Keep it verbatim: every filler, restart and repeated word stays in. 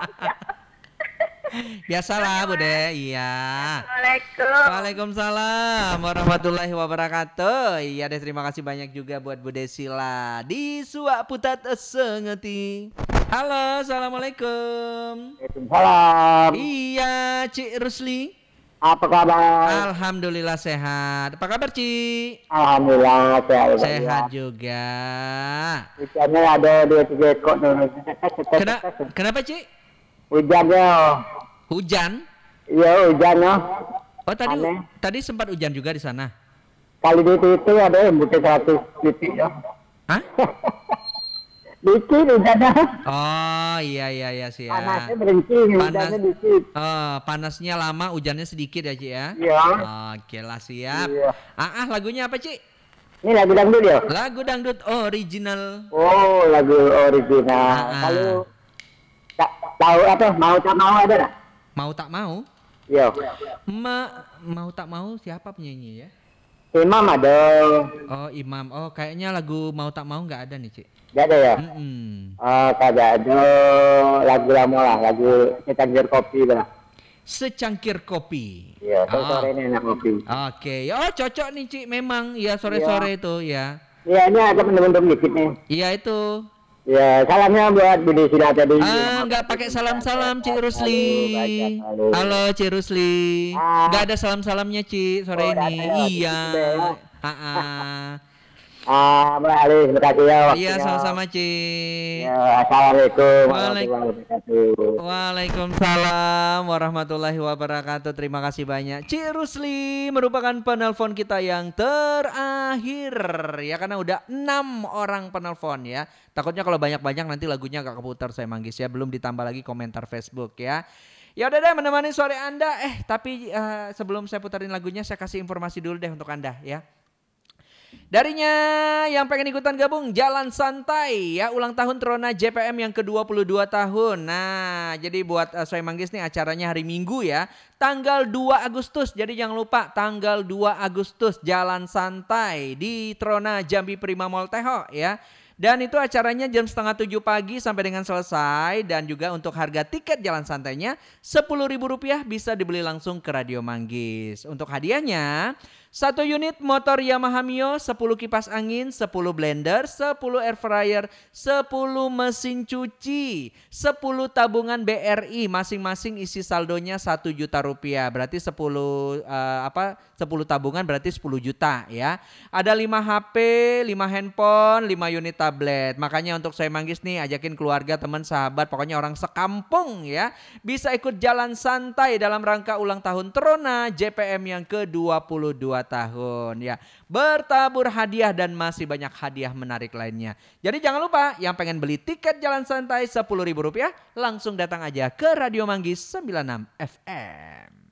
Biasalah Bude, iya. Assalamualaikum. Waalaikumsalam warahmatullahi wabarakatuh. Iya deh, terima kasih banyak juga buat Bude Sila di Suak Putat Sengeti. Halo, assalamualaikum. Waalaikumsalam. Iya, Cik Rusli. Apa kabar? Alhamdulillah sehat. Apa kabar Cik? Alhamdulillah sehat. Sehat juga. Hujannya ada dua tiga ekor. Kena, kenapa Cik? Hujannya. Hujan? Iya hujannya. Oh tadi Aneh. tadi sempat hujan juga di sana. Kali di itu ada yang butuh seratus titik ya. Hah? Dikit hujannya. Oh iya iya iya sih ya. Panasnya berhenti, hujannya dikit. Oh, panasnya lama, hujannya sedikit ya Cik ya. Iya. Oke lah siap. Iya. Ah, ah lagunya apa Cik? Ini lagu dangdut ya? Lagu dangdut original. Oh lagu original. Ah, ah. Kalau tak tahu apa mau tak mau ada tak? Mau tak mau? Iya. Ma, mau tak mau siapa penyanyi ya? Imam ada. Oh Imam. Oh kayaknya lagu mau tak mau nggak ada nih Cik. Gak ada ya? Mm-mm. Oh, kagak ada lagu lama lah, lagu Secangkir Kopi lah. Secangkir kopi. Iya, Oh. sore ini enak kopi. Oke, oh cocok nih Cik memang ya sore-sore itu ya. Iya, ini agak mendem-mendem dikit nih. Iya itu. Ya, salamnya buat Budi Sila tadi. Ah, nggak pakai salam-salam Cik Rusli. Halo, halo. Halo Cik Rusli. Ah. Nggak ada salam-salamnya Cik sore Oh, nggak ini. ada. Iya. Sudah. Ah, ah. Ah, Mbak Ali, terima kasih ya waktunya. Iya sama-sama Cik. Ya, Assalamualaikum Waalaikum- warahmatullahi wabarakatuh. Waalaikumsalam warahmatullahi wabarakatuh. Terima kasih banyak Cik Rusli merupakan penelpon kita yang terakhir ya, karena udah enam orang penelpon ya. Takutnya kalau banyak-banyak nanti lagunya gak keputar saya manggis ya. Belum ditambah lagi komentar Facebook ya. Ya udah deh menemani sore Anda. Eh tapi eh, sebelum saya putarin lagunya saya kasih informasi dulu deh untuk Anda ya. Darinya yang pengen ikutan gabung Jalan Santai ya, ulang tahun Trona J P M yang ke dua puluh dua tahun. Nah jadi buat uh, Soe Manggis nih acaranya hari Minggu ya, tanggal dua Agustus. Jadi jangan lupa tanggal dua Agustus Jalan Santai di Trona Jambi Prima Mall Teho ya. Dan itu acaranya jam setengah tujuh pagi sampai dengan selesai. Dan juga untuk harga tiket Jalan Santainya sepuluh ribu rupiah bisa dibeli langsung ke Radio Manggis. Untuk hadiahnya satu unit motor Yamaha Mio, sepuluh kipas angin, sepuluh blender, sepuluh air fryer, sepuluh mesin cuci, sepuluh tabungan B R I, masing-masing isi saldonya satu juta rupiah. Berarti sepuluh uh, apa? sepuluh tabungan berarti sepuluh juta ya. Ada lima H P, lima handphone, lima unit tablet. Makanya untuk saya Manggis nih ajakin keluarga, teman, sahabat, pokoknya orang sekampung ya, bisa ikut Jalan Santai dalam rangka ulang tahun Trona J P M yang ke dua puluh dua tahun ya. Bertabur hadiah dan masih banyak hadiah menarik lainnya. Jadi jangan lupa yang pengen beli tiket Jalan Santai sepuluh ribu rupiah langsung datang aja ke Radio Manggis sembilan puluh enam F M.